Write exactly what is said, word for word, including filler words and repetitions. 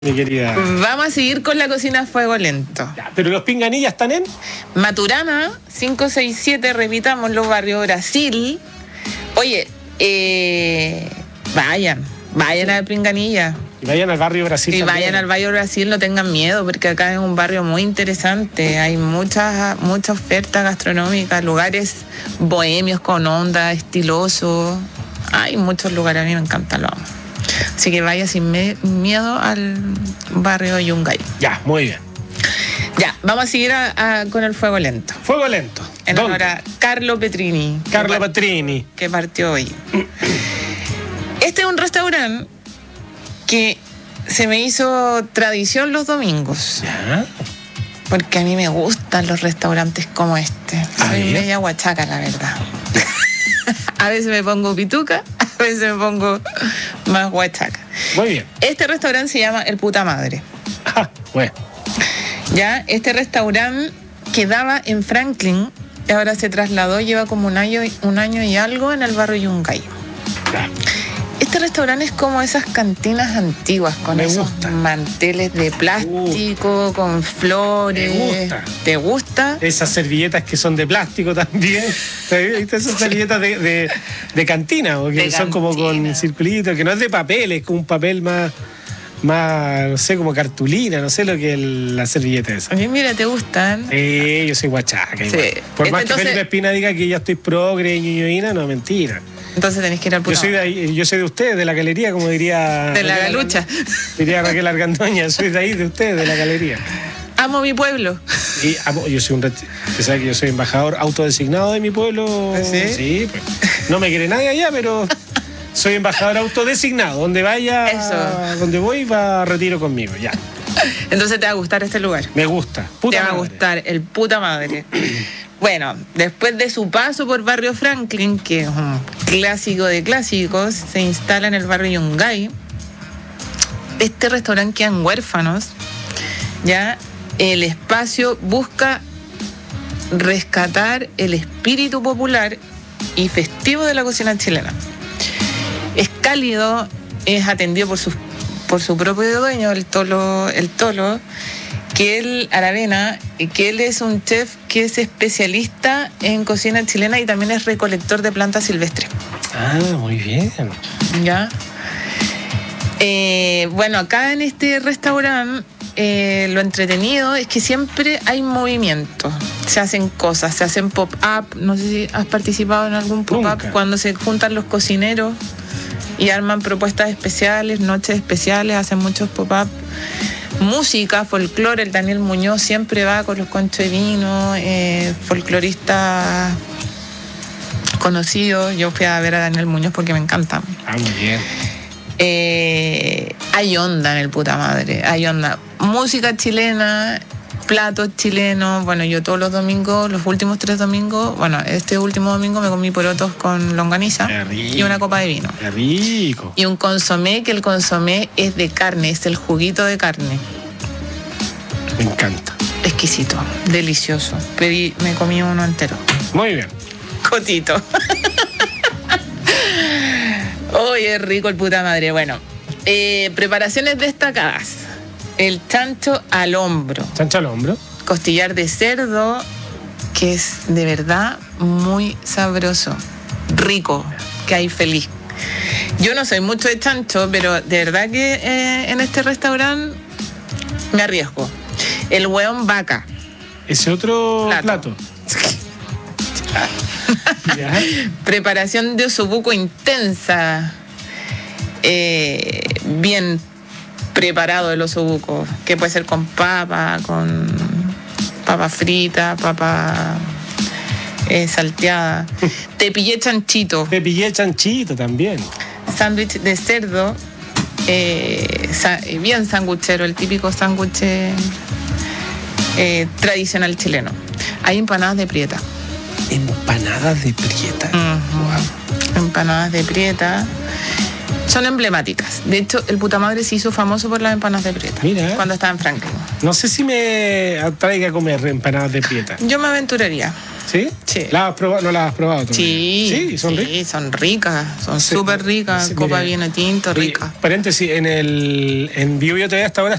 Mi querida. Vamos a seguir con la cocina a fuego lento. Ya, pero los pinganillas están en Maturana, cinco seis siete, repitamos, los barrios Brasil. Oye, eh, vayan, vayan a Pinganilla. Y vayan al barrio Brasil. Y también. vayan al barrio Brasil, no tengan miedo, porque acá es un barrio muy interesante. Hay muchas mucha oferta gastronómica, lugares bohemios con onda, estilosos. Hay muchos lugares, a mí me encanta, lo amo. Así que vaya sin me- miedo al barrio Yungay. Ya, muy bien. Ya, vamos a seguir a, a, con el fuego lento. Fuego lento. En ¿Dónde? honor a Carlo Petrini. Carlo que par- Petrini. Que partió hoy. Este es un restaurante que se me hizo tradición los domingos. Ya. Porque a mí me gustan los restaurantes como este. Soy ver. media huachaca, la verdad. A veces me pongo pituca, a veces me pongo más huachaca. Muy bien. Este restaurante se llama El Puta Madre. Ah, bueno. Ya, este restaurante quedaba en Franklin y ahora se trasladó, lleva como un año, un año y algo en el barrio Yungay. Ya. Este restaurante es como esas cantinas antiguas, con Me esos gusta. manteles de plástico, con flores. Me gusta. ¿Te gusta? Esas servilletas que son de plástico también. ¿Viste? Esas servilletas de, de, de cantina, o que De son como cantina. con circulitos, que no es de papel, es como un papel más, más, no sé, como cartulina, no sé lo que es la servilleta esa. Oye, mira, ¿te gustan? Sí, yo soy guachaca. Sí. Igual. Por más Entonces- que Felipe Espina diga que ya estoy progre, ñoñoína, no, mentira. Entonces tenés que ir al Yo Puta soy, de Madre. ahí, yo soy de ustedes, de la galería, como diría... De la Raquel galucha. Argandoña. Diría Raquel Argandoña, soy de ahí, de ustedes, de la galería. Amo mi pueblo. Y amo- yo soy un... ret- Usted sabe que yo soy embajador autodesignado de mi pueblo. ¿Sí? Sí, pues. No me quiere nadie allá, pero soy embajador autodesignado. Donde vaya, Eso. donde voy, va a retiro conmigo, ya. Entonces te va a gustar este lugar. Me gusta. Puta te va a madre. gustar el Puta Madre. Bueno, después de su paso por barrio Franklin, que es un clásico de clásicos, se instala en el barrio Yungay. Este restaurante queda en Huérfanos. Ya el espacio busca rescatar el espíritu popular y festivo de la cocina chilena. Es cálido, es atendido por sus por su propio dueño, el Tolo, el Tolo, que él, Aravena, que él es un chef que es especialista en cocina chilena y también es recolector de plantas silvestres. Ah, muy bien. ¿Ya? Eh, bueno, acá en este restaurante eh, lo entretenido es que siempre hay movimiento. Se hacen cosas, se hacen pop-up. No sé si has participado en algún pop-up Nunca. cuando se juntan los cocineros y arman propuestas especiales, noches especiales, hacen muchos pop-up. Música, folclore, el Daniel Muñoz siempre va con los conchos de vino, eh, folclorista conocido. Yo fui a ver a Daniel Muñoz porque me encanta. Ah, muy bien. Eh, hay onda en el Puta Madre, hay onda. Música chilena, platos chilenos. Bueno, yo todos los domingos, los últimos tres domingos, bueno, este último domingo me comí porotos con longaniza Qué rico. y una copa de vino. Qué rico. Y un consomé, que el consomé es de carne, es el juguito de carne. Me encanta. Exquisito, delicioso. Pedí, me comí uno entero. Muy bien. Cotito. Oye, rico el Puta Madre. Bueno, eh, preparaciones destacadas. El chancho al hombro. Chancha al hombro. Costillar de cerdo, que es de verdad muy sabroso. Rico, que hay feliz. Yo no soy mucho de chancho, pero de verdad que eh, en este restaurante me arriesgo. El hueón vaca. Ese otro Plato. plato. Ya. Preparación de osobuco intensa. Eh, bien preparado el osobuco, que puede ser con papa, con papa frita, papa eh, salteada. Te pillé chanchito, Te pillé chanchito también. sándwich de cerdo, eh, sa- bien sanguchero, el típico sándwich eh, tradicional chileno. Hay empanadas de prieta. Empanadas de prieta. Ujú. Empanadas de prieta. Son emblemáticas. De hecho, el Puta Madre se hizo famoso por las empanadas de prieta. Mira. Cuando estaba en Franklin. No sé si me atraiga a comer empanadas de prieta. Yo me aventuraría. ¿Sí? Sí. ¿La has probado? ¿No las has probado todavía? Sí, Sí, son sí, ricas. son ricas, son Sí, súper ricas, sí, copa mira. vino tinto, Oye, rica. paréntesis, en el en Bio Bio T V hasta ahora